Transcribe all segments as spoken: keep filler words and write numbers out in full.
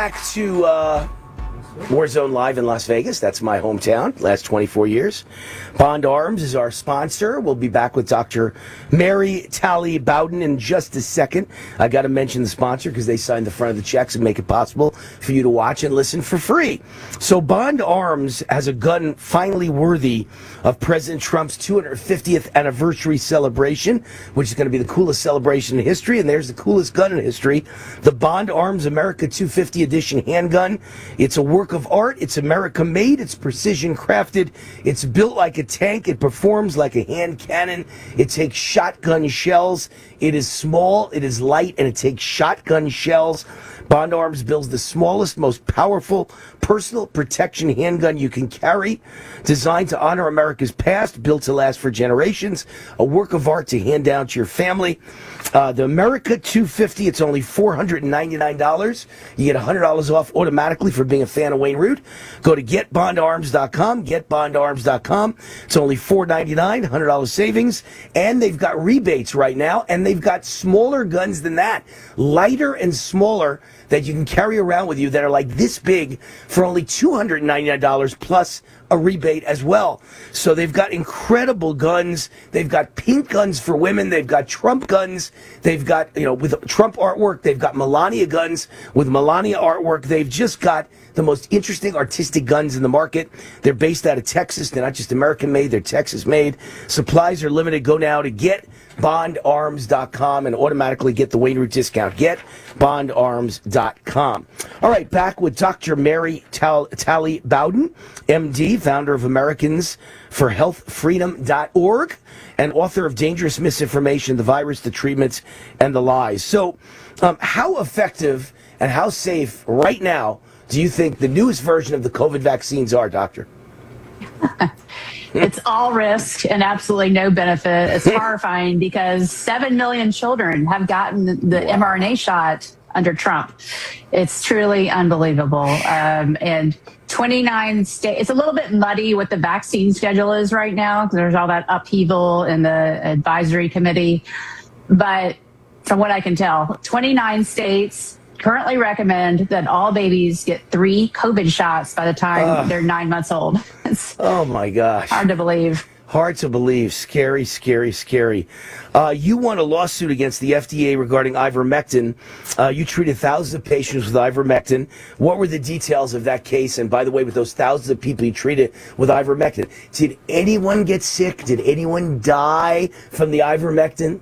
back to uh, Warzone Live in Las Vegas. That's my hometown, last twenty-four years. Bond Arms is our sponsor. We'll be back with Doctor Mary Talley Bowden in just a second. I got to mention the sponsor because they signed the front of the checks and make it possible for you to watch and listen for free. So Bond Arms has a gun finally worthy of President Trump's two hundred fiftieth anniversary celebration, which is going to be the coolest celebration in history. And there's the coolest gun in history, the Bond Arms America two fifty edition handgun. It's a work of art. It's America made. It's precision crafted. It's built like a tank. It performs like a hand cannon. It takes shotgun shells. It is small, it is light, and it takes shotgun shells. Bond Arms builds the smallest, most powerful personal protection handgun you can carry, designed to honor America's past, built to last for generations, a work of art to hand down to your family. Uh, the America two fifty, it's only four hundred ninety-nine dollars. You get one hundred dollars off automatically for being a fan of Wayne Root. Go to get bond arms dot com, get bond arms dot com. It's only four hundred ninety-nine dollars, one hundred dollars savings, and they've got rebates right now, and they've got smaller guns than that, lighter and smaller, that you can carry around with you that are like this big for only two hundred ninety-nine dollars plus a rebate as well. So they've got incredible guns. They've got pink guns for women. They've got Trump guns. They've got, you know, with Trump artwork. They've got Melania guns with Melania artwork. They've just got the most interesting artistic guns in the market. They're based out of Texas. They're not just American made. They're Texas made. Supplies are limited. Go now to get bond arms dot com and automatically get the Wayne Root discount. get bond arms dot com. All right, back with Doctor Mary Tal- Talley Bowden, M D, founder of Americans for Health Freedom dot org, and author of Dangerous Misinformation, the Virus, the Treatments, and the Lies. So, um, how effective and how safe right now do you think the newest version of the COVID vaccines are, Doctor? It's all risk and absolutely no benefit. It's horrifying because seven million children have gotten the wow. mRNA shot under Trump. It's truly unbelievable. Um, and twenty-nine states, it's a little bit muddy what the vaccine schedule is right now because there's all that upheaval in the advisory committee. But from what I can tell, twenty-nine states currently recommend that all babies get three COVID shots by the time uh, they're nine months old. It's oh my gosh. Hard to believe. Hard to believe. Scary, scary, scary. Uh, you won a lawsuit against the F D A regarding ivermectin. Uh, you treated thousands of patients with ivermectin. What were the details of that case? And by the way, with those thousands of people you treated with ivermectin, did anyone get sick? Did anyone die from the ivermectin?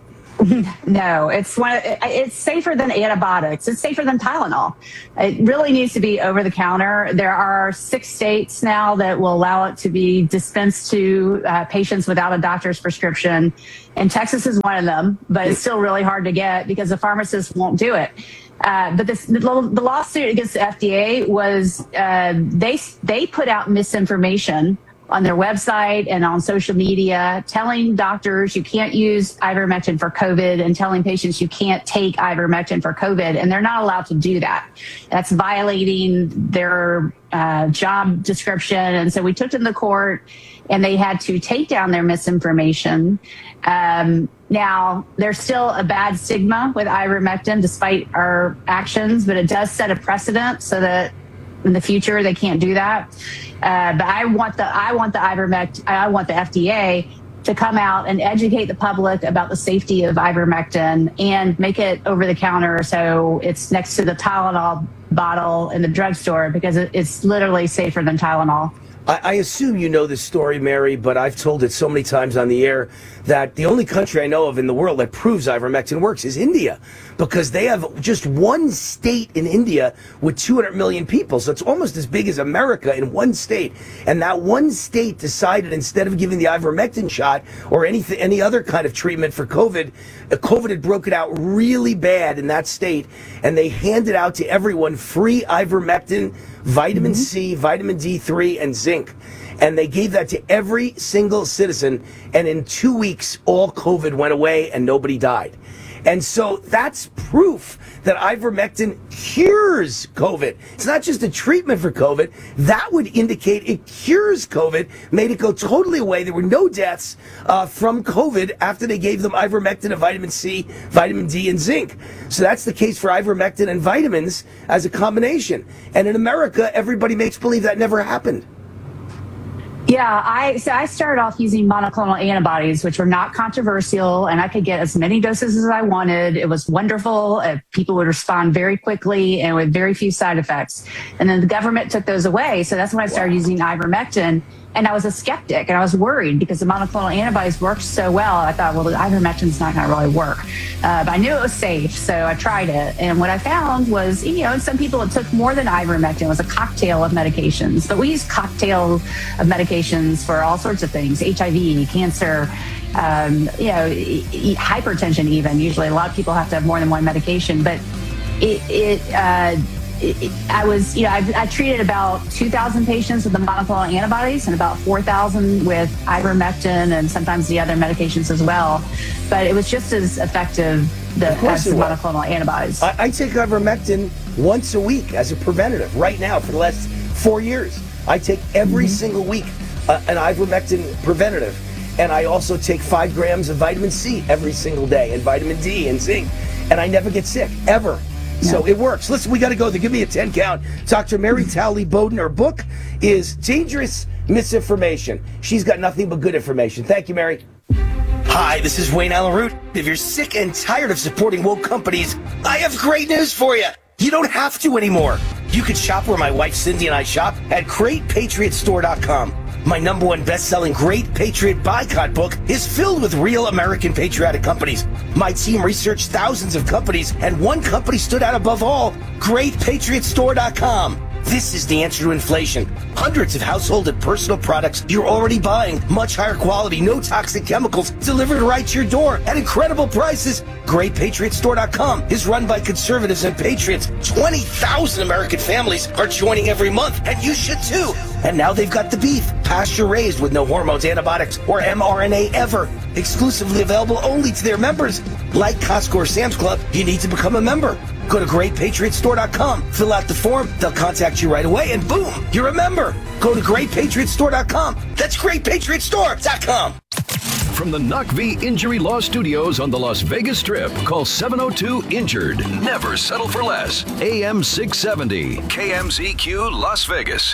No, it's one. It's safer than antibiotics. It's safer than Tylenol. It really needs to be over the counter. There are six states now that will allow it to be dispensed to uh, patients without a doctor's prescription, and Texas is one of them. But it's still really hard to get because the pharmacists won't do it. Uh, but this, the, the lawsuit against the F D A was uh, they they put out misinformation on their website and on social media, telling doctors you can't use ivermectin for COVID and telling patients you can't take ivermectin for COVID, and they're not allowed to do that. That's violating their uh, job description, and so we took them to court, and they had to take down their misinformation. Um, now, there's still a bad stigma with ivermectin despite our actions, but it does set a precedent so that in the future they can't do that. Uh, but I want the I want the ivermectin I want the F D A to come out and educate the public about the safety of ivermectin and make it over the counter so it's next to the Tylenol bottle in the drugstore because it, it's literally safer than Tylenol. I, I assume you know this story, Mary, but I've told it so many times on the air that the only country I know of in the world that proves ivermectin works is India, because they have just one state in India with two hundred million people. So it's almost as big as America in one state. And that one state decided instead of giving the ivermectin shot or anything, any other kind of treatment for COVID, COVID had broken out really bad in that state. And they handed out to everyone free ivermectin, vitamin mm-hmm. C, vitamin D three, and zinc. And they gave that to every single citizen. And in two weeks, all COVID went away and nobody died. And so that's proof that ivermectin cures COVID. It's not just a treatment for COVID. That would indicate it cures COVID, made it go totally away. There were no deaths uh, from COVID after they gave them ivermectin and vitamin C, vitamin D, and zinc. So that's the case for ivermectin and vitamins as a combination. And in America, everybody makes believe that never happened. Yeah, I so I started off using monoclonal antibodies, which were not controversial, and I could get as many doses as I wanted. It was wonderful. Uh, people would respond very quickly and with very few side effects. And then the government took those away, so that's when I started wow. using ivermectin. And I was a skeptic, and I was worried because the monoclonal antibodies worked so well. I thought, well, the ivermectin's not going to really work. Uh, but I knew it was safe, so I tried it. And what I found was, you know, in some people it took more than ivermectin. It was a cocktail of medications. But we use cocktails of medications for all sorts of things, H I V, cancer, um, you know, e- e- hypertension even. Usually a lot of people have to have more than one medication. But it... it uh, I was, you know, I, I treated about two thousand patients with the monoclonal antibodies and about four thousand with ivermectin and sometimes the other medications as well. But it was just as effective the, as the monoclonal antibodies. I, I take ivermectin once a week as a preventative right now for the last four years. I take every mm-hmm. single week uh, an ivermectin preventative. And I also take five grams of vitamin C every single day and vitamin D and zinc. And I never get sick, ever. So no. It works. Listen, we got to go there. Give me a ten count. Doctor Mary Talley Bowden, her book is Dangerous Misinformation. She's got nothing but good information. Thank you, Mary. Hi, this is Wayne Allen Root. If you're sick and tired of supporting woke companies, I have great news for you. You don't have to anymore. You can shop where my wife Cindy and I shop at great patriot store dot com. My number one best-selling Great Patriot Boycott book is filled with real American patriotic companies. My team researched thousands of companies, and one company stood out above all, great patriot store dot com. This is the answer to inflation. Hundreds of household and personal products you're already buying. Much higher quality, no toxic chemicals, delivered right to your door at incredible prices. great patriot store dot com is run by conservatives and patriots. twenty thousand American families are joining every month, and you should too. And now they've got the beef, pasture-raised with no hormones, antibiotics, or M R N A ever. Exclusively available only to their members. Like Costco or Sam's Club, you need to become a member. Go to great patriot store dot com, fill out the form, they'll contact you right away, and boom, you're a member. Go to great patriot store dot com. That's great patriot store dot com. From the N O C V Injury Law Studios on the Las Vegas Strip, call seven oh two INJURED. Never settle for less. A M six seventy, K M Z Q Las Vegas.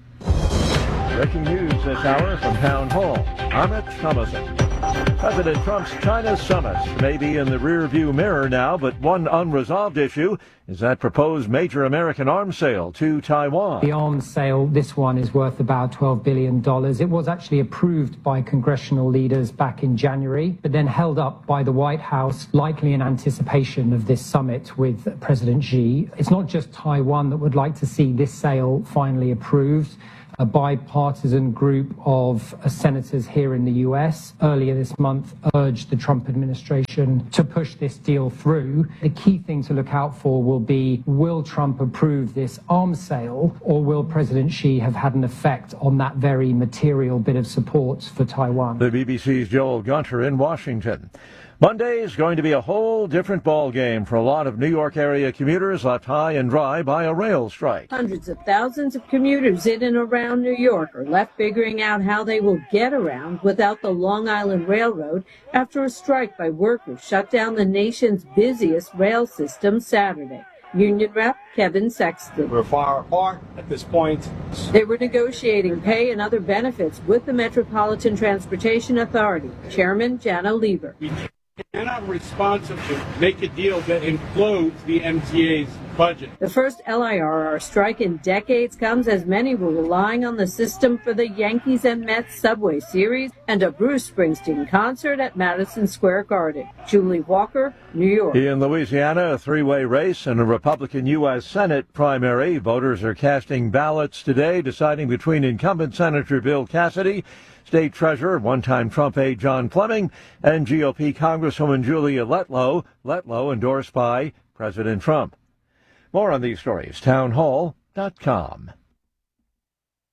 Breaking news this hour from Town Hall. Amit Thomason. President Trump's China summit may be in the rearview mirror now, but one unresolved issue is that proposed major American arms sale to Taiwan. The arms sale, this one, is worth about twelve billion dollars. It was actually approved by congressional leaders back in January, but then held up by the White House, likely in anticipation of this summit with President Xi. It's not just Taiwan that would like to see this sale finally approved. A bipartisan group of uh, senators here in the U S earlier this month urged the Trump administration to push this deal through. The key thing to look out for will be, will Trump approve this arms sale, or will President Xi have had an effect on that very material bit of support for Taiwan? The B B C's Joel Gunter in Washington. Monday is going to be a whole different ball game for a lot of New York area commuters left high and dry by a rail strike. Hundreds of thousands of commuters in and around New York are left figuring out how they will get around without the Long Island Railroad after a strike by workers shut down the nation's busiest rail system Saturday. Union Rep Kevin Sexton. We're far apart at this point. They were negotiating pay and other benefits with the Metropolitan Transportation Authority. Chairman Janno Lieber. We cannot responsibly make a deal that implodes the M T A's budget. The first L I R R strike in decades comes as many were relying on the system for the Yankees and Mets Subway Series and a Bruce Springsteen concert at Madison Square Garden. Julie Walker, New York. In Louisiana, a three-way race in a Republican U S Senate primary. Voters are casting ballots today, deciding between incumbent Senator Bill Cassidy, State Treasurer, one-time Trump aide John Fleming, and G O P Congresswoman Julia Letlow, Letlow endorsed by President Trump. More on these stories, town hall dot com.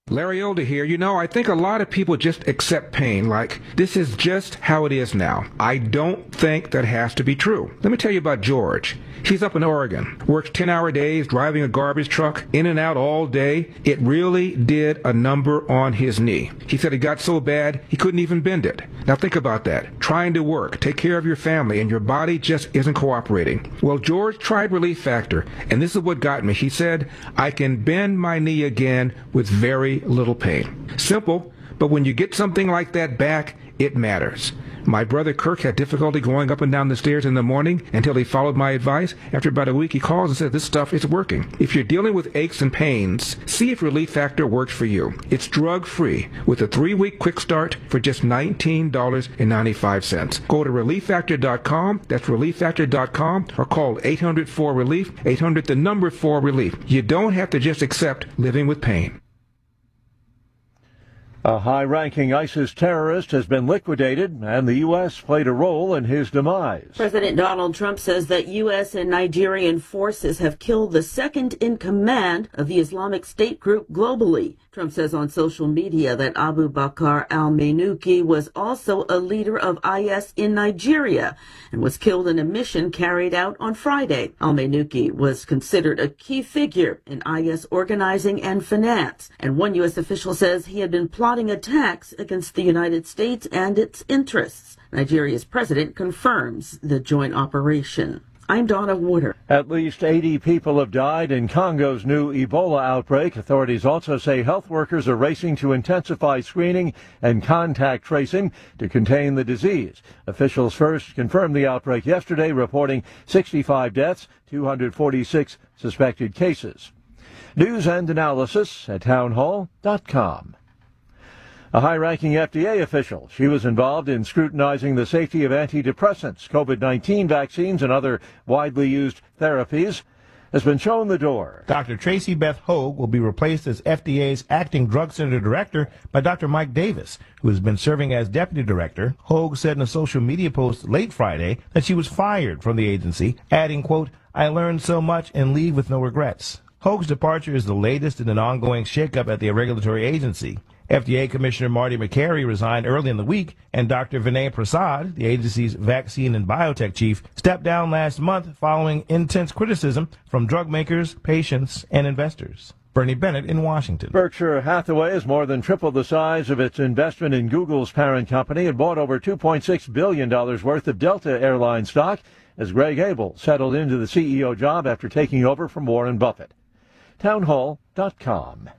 Larry Older here. You know, I think a lot of people just accept pain like this is just how it is now. I don't think that has to be true. Let me tell you about George. He's up in Oregon, works ten-hour days, driving a garbage truck, in and out all day. It really did a number on his knee. He said it got so bad he couldn't even bend it. Now think about that. Trying to work, take care of your family, and your body just isn't cooperating. Well, George tried Relief Factor, and this is what got me. He said, I can bend my knee again with very little pain. Simple, but when you get something like that back, it matters. My brother Kirk had difficulty going up and down the stairs in the morning until he followed my advice. After about a week, he calls and says, this stuff is working. If you're dealing with aches and pains, see if Relief Factor works for you. It's drug-free with a three-week quick start for just nineteen dollars and ninety-five cents. Go to relief factor dot com, that's relief factor dot com, or call eight hundred four relief, eight hundred the number four relief. You don't have to just accept living with pain. A high-ranking ISIS terrorist has been liquidated, and the U S played a role in his demise. President Donald Trump says that U S and Nigerian forces have killed the second in command of the Islamic State group globally. Trump says on social media that Abu Bakr al-Manuki was also a leader of I S in Nigeria and was killed in a mission carried out on Friday. Al-Manuki was considered a key figure in I S organizing and finance, and one U S official says he had been plotting attacks against the United States and its interests. Nigeria's president confirms the joint operation. I'm Donna Warder. At least eighty people have died in Congo's new Ebola outbreak. Authorities also say health workers are racing to intensify screening and contact tracing to contain the disease. Officials first confirmed the outbreak yesterday, reporting sixty-five deaths, two hundred forty-six suspected cases. News and analysis at townhall dot com. A high-ranking F D A official, she was involved in scrutinizing the safety of antidepressants, COVID nineteen vaccines, and other widely used therapies, has been shown the door. Doctor Tracy Beth Hogue will be replaced as F D A's acting drug center director by Doctor Mike Davis, who has been serving as deputy director. Hogue said in a social media post late Friday that she was fired from the agency, adding, quote, I learned so much and leave with no regrets. Hogue's departure is the latest in an ongoing shakeup at the regulatory agency. F D A Commissioner Marty McCary resigned early in the week, and Doctor Vinay Prasad, the agency's vaccine and biotech chief, stepped down last month following intense criticism from drug makers, patients, and investors. Bernie Bennett in Washington. Berkshire Hathaway has more than tripled the size of its investment in Google's parent company and bought over two point six billion dollars worth of Delta Airline stock as Greg Abel settled into the C E O job after taking over from Warren Buffett. townhall dot com.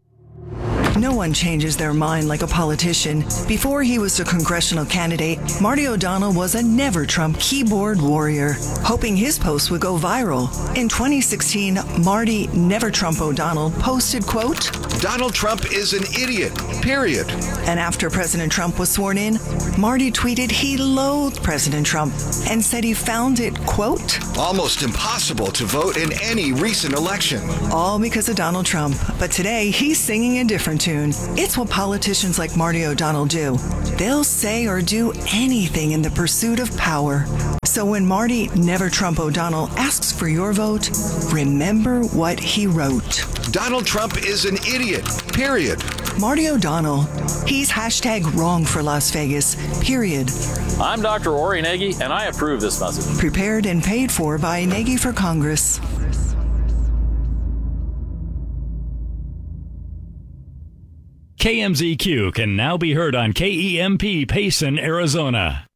No one changes their mind like a politician. Before he was a congressional candidate, Marty O'Donnell was a never-Trump keyboard warrior, hoping his post would go viral. In twenty sixteen, Marty Never-Trump O'Donnell posted, quote, Donald Trump is an idiot, period. And after President Trump was sworn in, Marty tweeted he loathed President Trump and said he found it, quote, almost impossible to vote in any recent election. All because of Donald Trump. But today, he's singing a different tune. It's what politicians like Marty O'Donnell do. They'll say or do anything in the pursuit of power. So when Marty Never-Trump O'Donnell asks for your vote, remember what he wrote. Donald Trump is an idiot, period. Marty O'Donnell. He's hashtag wrong for Las Vegas, period. I'm Doctor Ori Nagy, and I approve this message. Prepared and paid for by Nagy for Congress. K M Z Q can now be heard on K E M P Payson, Arizona.